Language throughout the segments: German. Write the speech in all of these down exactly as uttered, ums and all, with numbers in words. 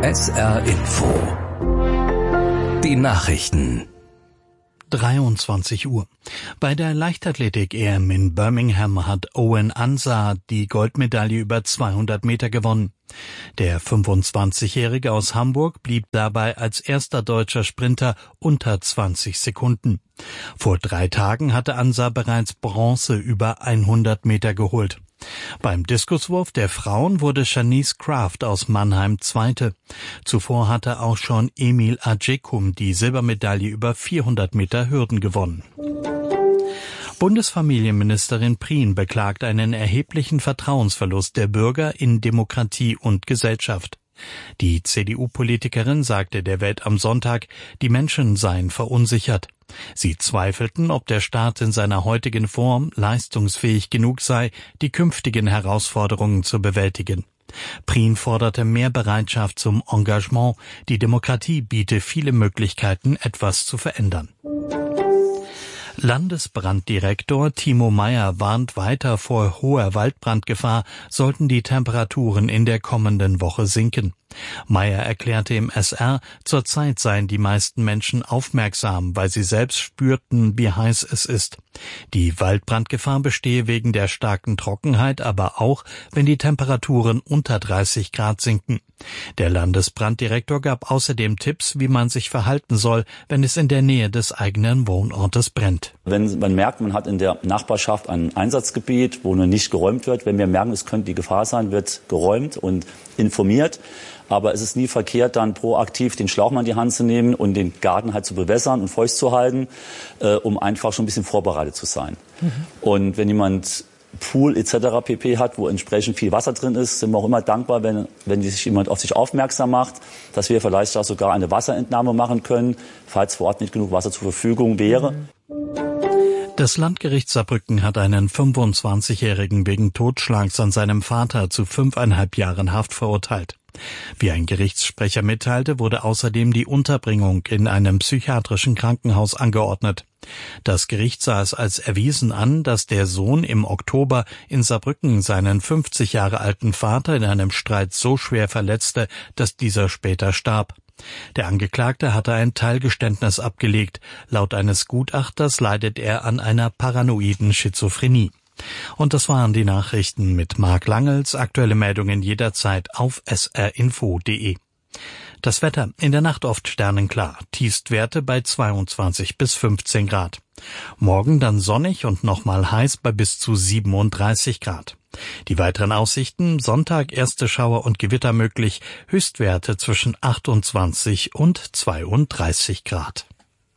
S R Info. Die Nachrichten. dreiundzwanzig Uhr. Bei der Leichtathletik-E M in Birmingham hat Owen Ansah die Goldmedaille über zweihundert Meter gewonnen. Der fünfundzwanzigjährige aus Hamburg blieb dabei als erster deutscher Sprinter unter zwanzig Sekunden. Vor drei Tagen hatte Ansah bereits Bronze über hundert Meter geholt. Beim Diskuswurf der Frauen wurde Shanice Kraft aus Mannheim Zweite. Zuvor hatte auch schon Emil Ajekum die Silbermedaille über vierhundert Meter Hürden gewonnen. Bundesfamilienministerin Prien beklagt einen erheblichen Vertrauensverlust der Bürger in Demokratie und Gesellschaft. Die C D U-Politikerin sagte der Welt am Sonntag, die Menschen seien verunsichert. Sie zweifelten, ob der Staat in seiner heutigen Form leistungsfähig genug sei, die künftigen Herausforderungen zu bewältigen. Prien forderte mehr Bereitschaft zum Engagement. Die Demokratie biete viele Möglichkeiten, etwas zu verändern. Landesbranddirektor Timo Meyer warnt weiter vor hoher Waldbrandgefahr, sollten die Temperaturen in der kommenden Woche sinken. Meyer erklärte im S R, zurzeit seien die meisten Menschen aufmerksam, weil sie selbst spürten, wie heiß es ist. Die Waldbrandgefahr bestehe wegen der starken Trockenheit, aber auch, wenn die Temperaturen unter dreißig Grad sinken. Der Landesbranddirektor gab außerdem Tipps, wie man sich verhalten soll, wenn es in der Nähe des eigenen Wohnortes brennt. Wenn man merkt, man hat in der Nachbarschaft ein Einsatzgebiet, wo nur nicht geräumt wird, wenn wir merken, es könnte die Gefahr sein, wird geräumt und informiert. Aber es ist nie verkehrt, dann proaktiv den Schlauch mal in die Hand zu nehmen und den Garten halt zu bewässern und feucht zu halten, äh, um einfach schon ein bisschen vorbereitet zu sein. Mhm. Und wenn jemand Pool et cetera pp. Hat, wo entsprechend viel Wasser drin ist, sind wir auch immer dankbar, wenn, wenn sich jemand auf sich aufmerksam macht, dass wir vielleicht auch sogar eine Wasserentnahme machen können, falls vor Ort nicht genug Wasser zur Verfügung wäre. Mhm. Das Landgericht Saarbrücken hat einen fünfundzwanzigjährigen wegen Totschlags an seinem Vater zu fünfeinhalb Jahren Haft verurteilt. Wie ein Gerichtssprecher mitteilte, wurde außerdem die Unterbringung in einem psychiatrischen Krankenhaus angeordnet. Das Gericht sah es als erwiesen an, dass der Sohn im Oktober in Saarbrücken seinen fünfzig Jahre alten Vater in einem Streit so schwer verletzte, dass dieser später starb. Der Angeklagte hatte ein Teilgeständnis abgelegt. Laut eines Gutachters leidet er an einer paranoiden Schizophrenie. Und das waren die Nachrichten mit Marc Langels. Aktuelle Meldungen jederzeit auf s r info punkt d e. Das Wetter in der Nacht oft sternenklar, Tiefstwerte bei zweiundzwanzig bis fünfzehn Grad. Morgen dann sonnig und nochmal heiß bei bis zu siebenunddreißig Grad. Die weiteren Aussichten: Sonntag erste Schauer und Gewitter möglich, Höchstwerte zwischen achtundzwanzig und zweiunddreißig Grad.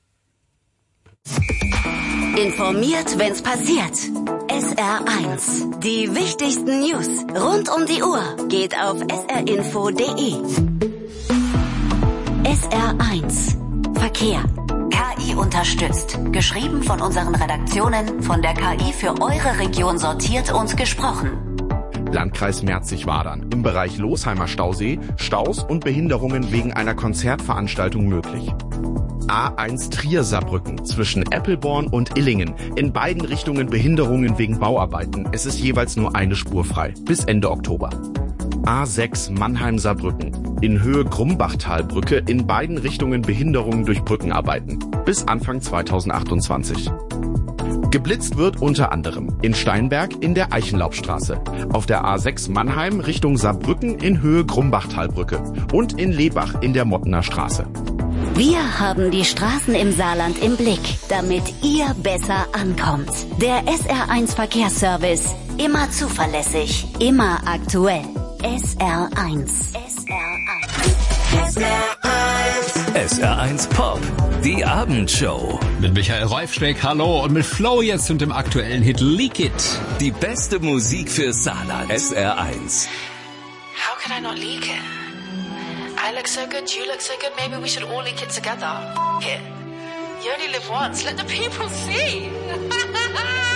Informiert, wenn's passiert. S R eins. Die wichtigsten News rund um die Uhr geht auf s r info punkt d e. S R eins. Verkehr. K I unterstützt. Geschrieben von unseren Redaktionen, von der K I für eure Region sortiert und gesprochen. Landkreis Merzig-Wadern. Im Bereich Losheimer Stausee Staus und Behinderungen wegen einer Konzertveranstaltung möglich. A eins Trier-Saarbrücken zwischen Eppelborn und Illingen. In beiden Richtungen Behinderungen wegen Bauarbeiten. Es ist jeweils nur eine Spur frei. Bis Ende Oktober. A sechs Mannheim-Saarbrücken. In Höhe Grumbachtalbrücke in beiden Richtungen Behinderungen durch Brückenarbeiten. Bis Anfang zweitausendachtundzwanzig. Geblitzt wird unter anderem in Steinberg in der Eichenlaubstraße, auf der A sechs Mannheim Richtung Saarbrücken in Höhe Grumbachtalbrücke und in Lebach in der Mottener Straße. Wir haben die Straßen im Saarland im Blick, damit ihr besser ankommt. Der S R eins Verkehrsservice. Immer zuverlässig, immer aktuell. S R eins. S R eins. S R eins. S R eins Pop. Die Abendshow. Mit Michael Reufschneck, hallo, und mit Flo jetzt und dem aktuellen Hit Leak It. Die beste Musik für Saarland. S R eins. How can I not leak it? I look so good, you look so good, maybe we should all leak it together. F*** it. You only live once, let the people see.